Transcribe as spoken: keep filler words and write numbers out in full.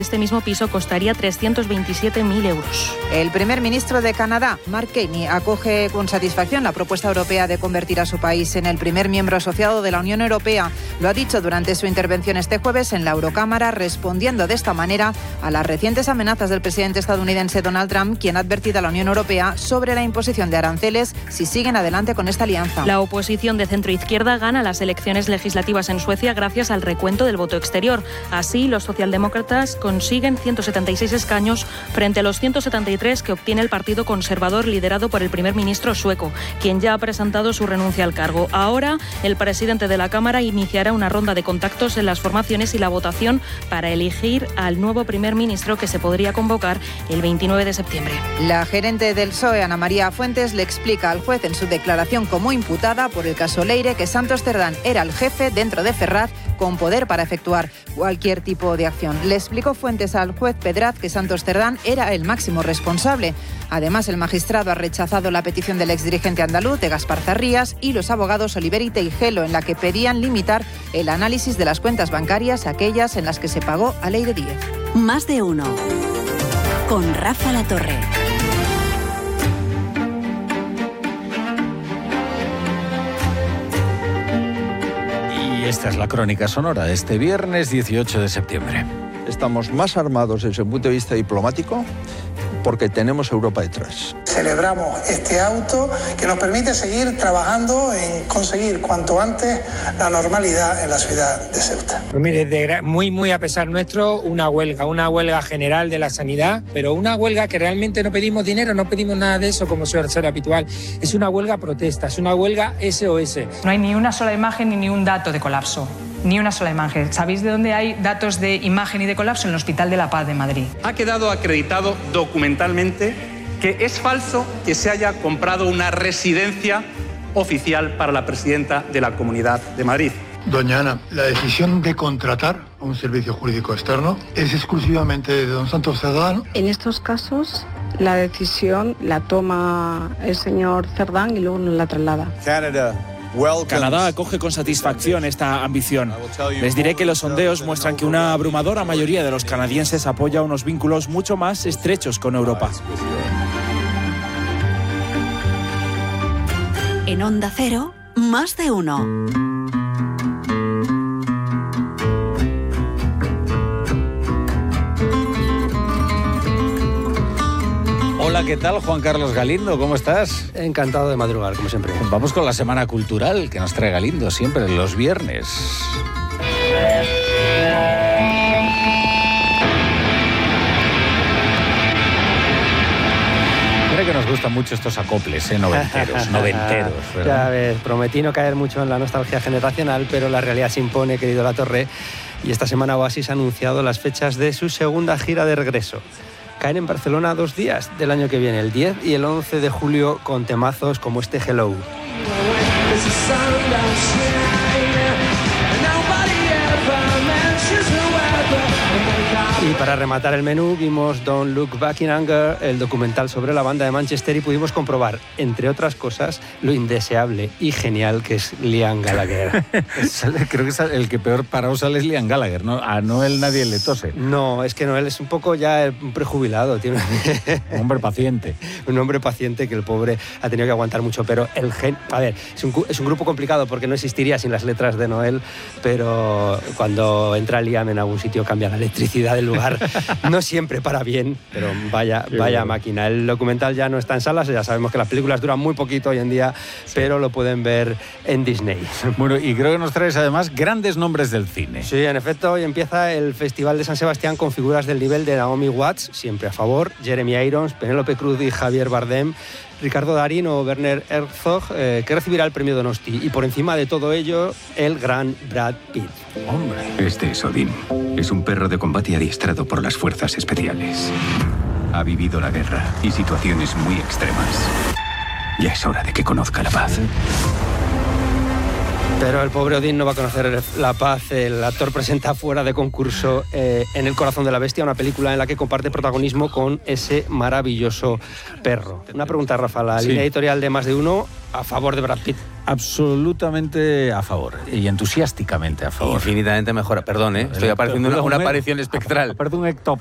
Este mismo piso costaría trescientos veintisiete mil euros. El primer ministro de Canadá, Mark Carney, acoge con satisfacción la propuesta europea de convertir a su país en el primer miembro asociado de la Unión Europea. Lo ha dicho durante su intervención este jueves en la Eurocámara, respondiendo de esta manera a las recientes amenazas del presidente estadounidense Donald Trump, quien ha advertido a la Unión Europea sobre la imposición de aranceles si siguen adelante con esta alianza. La oposición de centro-izquierda gana las elecciones legislativas en Suecia gracias al recuento del voto exterior. Así, los socialdemócratas consiguen ciento setenta y seis escaños frente a los ciento setenta y tres que obtiene el Partido Conservador liderado por el primer ministro sueco, quien ya ha presentado su renuncia al cargo. Ahora, el presidente de la Cámara iniciará una ronda de contactos en las formaciones y la votación para elegir al nuevo primer ministro, que se podría convocar el veintinueve de septiembre. La gerente del P S O E, Ana María Fuentes, le explica al juez en su declaración como imputada por el caso Leire que Santos Cerdán era el jefe dentro de Ferraz con poder para efectuar cualquier tipo de acción. Le explicó Fuentes al juez Pedraz que Santos Cerdán era el máximo responsable. Además, el magistrado ha rechazado la petición del exdirigente andaluz de Gaspar Zarrías y los abogados Oliver y Teijelo, en la que pedían limitar el análisis de las cuentas bancarias, aquellas en las que se pagó a Leire Díez. Más de uno. Con Rafa Latorre. Y esta es la crónica sonora de este viernes dieciocho de septiembre. Estamos más armados desde el punto de vista diplomático porque tenemos Europa detrás. Celebramos este auto que nos permite seguir trabajando en conseguir cuanto antes la normalidad en la ciudad de Ceuta. Pues mire, de, muy, muy a pesar nuestro, una huelga, una huelga general de la sanidad, pero una huelga que realmente no pedimos dinero, no pedimos nada de eso como suele ser habitual. Es una huelga protesta, es una huelga S O S. No hay ni una sola imagen ni, ni un dato de colapso. Ni una sola imagen. ¿Sabéis de dónde hay datos de imagen y de colapso? En el Hospital de la Paz de Madrid. Ha quedado acreditado documentalmente que es falso que se haya comprado una residencia oficial para la presidenta de la Comunidad de Madrid. Doña Ana, la decisión de contratar a un servicio jurídico externo es exclusivamente de don Santos Cerdán. En estos casos, la decisión la toma el señor Cerdán y luego nos la traslada. Canadá. Canadá acoge con satisfacción esta ambición. Les diré que los sondeos muestran que una abrumadora mayoría de los canadienses apoya unos vínculos mucho más estrechos con Europa. En Onda Cero, más de uno. Hola, ¿qué tal? Juan Carlos Galindo, ¿cómo estás? Encantado de madrugar, como siempre. Vamos con la semana cultural que nos trae Galindo siempre los viernes. Mira que nos gustan mucho estos acoples, ¿eh? Noventeros, noventeros. ¿verdad? Ya ves, prometí no caer mucho en la nostalgia generacional, pero la realidad se impone, querido Latorre. Y esta semana Oasis ha anunciado las fechas de su segunda gira de regreso. Caen en Barcelona dos días del año que viene, el diez y el once de julio, con temazos como este Hello. Y para rematar el menú vimos Don't Look Back in Anger, el documental sobre la banda de Manchester, y pudimos comprobar, entre otras cosas, lo indeseable y genial que es Liam Gallagher. Creo que es el que peor parado sale es Liam Gallagher, ¿no? A Noel nadie le tose. No, es que Noel es un poco ya un prejubilado. Tiene un hombre paciente. Un hombre paciente que el pobre ha tenido que aguantar mucho, pero el gen... A ver, es un, es un grupo complicado porque no existiría sin las letras de Noel, pero cuando entra Liam en algún sitio cambia la electricidad del lugar. No siempre para bien, pero vaya, vaya máquina. El documental ya no está en salas, ya sabemos que las películas duran muy poquito hoy en día, sí, pero lo pueden ver en Disney. Bueno, y creo que nos traes además grandes nombres del cine. Sí, en efecto, hoy empieza el Festival de San Sebastián con figuras del nivel de Naomi Watts, siempre a favor, Jeremy Irons, Penélope Cruz y Javier Bardem, Ricardo Darín o Werner Herzog, eh, que recibirá el premio Donosti. Y por encima de todo ello, el gran Brad Pitt. Hombre. Este es Odín. Es un perro de combate adiestrado por las fuerzas especiales. Ha vivido la guerra y situaciones muy extremas. Ya es hora de que conozca la paz. Pero el pobre Odín no va a conocer la paz. El actor presenta fuera de concurso eh, En el corazón de la bestia, una película en la que comparte protagonismo con ese maravilloso perro. Una pregunta, Rafa. La sí. línea editorial de Más de Uno a favor de Brad Pitt. absolutamente a favor y entusiásticamente a favor. Infinitamente mejor. Perdón, ¿eh? Estoy apareciendo una, una aparición espectral. Perdón,